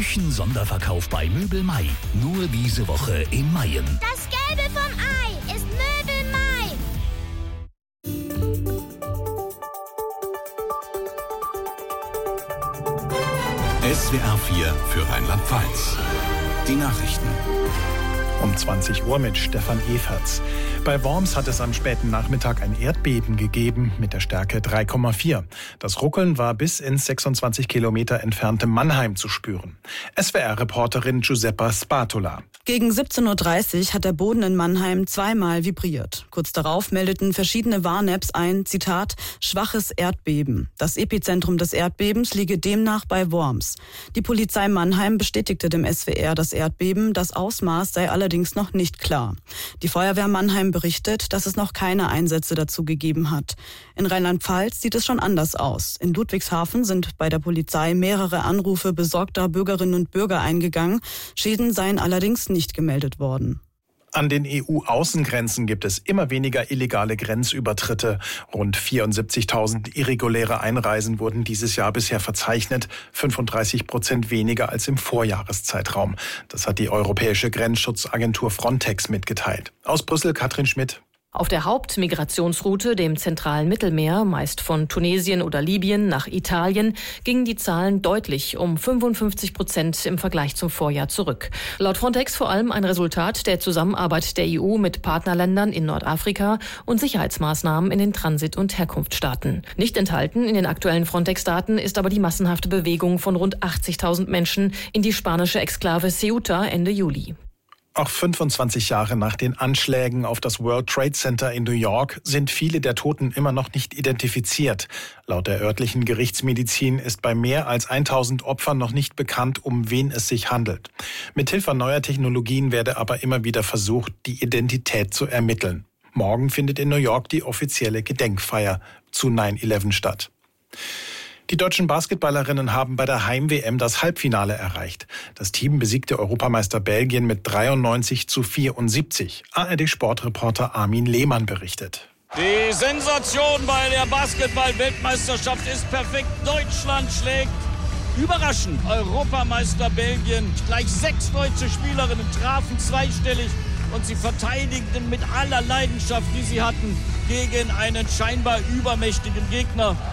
Küchen-Sonderverkauf bei Möbel Mai. Nur diese Woche in Mayen. Das Gelbe vom Ei ist Möbel Mai. SWR 4 für Rheinland-Pfalz. Die Nachrichten. Um 20 Uhr mit Stefan Everts. Bei Worms hat es am späten Nachmittag ein Erdbeben gegeben mit der Stärke 3,4. Das Ruckeln war bis ins 26 Kilometer entfernte Mannheim zu spüren. SWR-Reporterin Giuseppa Spatola. Gegen 17.30 Uhr hat der Boden in Mannheim zweimal vibriert. Kurz darauf meldeten verschiedene Warn-Apps ein, Zitat, schwaches Erdbeben. Das Epizentrum des Erdbebens liege demnach bei Worms. Die Polizei Mannheim bestätigte dem SWR das Erdbeben. Das Ausmaß sei allerdings noch nicht klar. Die Feuerwehr Mannheim berichtet, dass es noch keine Einsätze dazu gegeben hat. In Rheinland-Pfalz sieht es schon anders aus. In Ludwigshafen sind bei der Polizei mehrere Anrufe besorgter Bürgerinnen und Bürger eingegangen. Schäden seien allerdings nicht gemeldet worden. An den EU-Außengrenzen gibt es immer weniger illegale Grenzübertritte. Rund 74.000 irreguläre Einreisen wurden dieses Jahr bisher verzeichnet, 35% weniger als im Vorjahreszeitraum. Das hat die Europäische Grenzschutzagentur Frontex mitgeteilt. Aus Brüssel Katrin Schmidt. Auf der Hauptmigrationsroute, dem zentralen Mittelmeer, meist von Tunesien oder Libyen nach Italien, gingen die Zahlen deutlich um 55% im Vergleich zum Vorjahr zurück. Laut Frontex vor allem ein Resultat der Zusammenarbeit der EU mit Partnerländern in Nordafrika und Sicherheitsmaßnahmen in den Transit- und Herkunftsstaaten. Nicht enthalten in den aktuellen Frontex-Daten ist aber die massenhafte Bewegung von rund 80.000 Menschen in die spanische Exklave Ceuta Ende Juli. Auch 25 Jahre nach den Anschlägen auf das World Trade Center in New York sind viele der Toten immer noch nicht identifiziert. Laut der örtlichen Gerichtsmedizin ist bei mehr als 1000 Opfern noch nicht bekannt, um wen es sich handelt. Mithilfe neuer Technologien werde aber immer wieder versucht, die Identität zu ermitteln. Morgen findet in New York die offizielle Gedenkfeier zu 9/11 statt. Die deutschen Basketballerinnen haben bei der Heim-WM das Halbfinale erreicht. Das Team besiegte Europameister Belgien mit 93:74. ARD-Sportreporter Armin Lehmann berichtet. Die Sensation bei der Basketball-Weltmeisterschaft ist perfekt. Deutschland schlägt überraschend Europameister Belgien. Gleich 6 deutsche Spielerinnen trafen zweistellig und sie verteidigten mit aller Leidenschaft, die sie hatten, gegen einen scheinbar übermächtigen Gegner.